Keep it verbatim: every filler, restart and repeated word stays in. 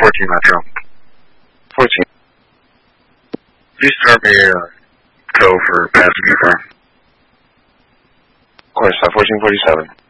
fourteen Metro. fourteen. Please start me a uh, tow for passenger car. Of course, uh, fourteen forty-seven.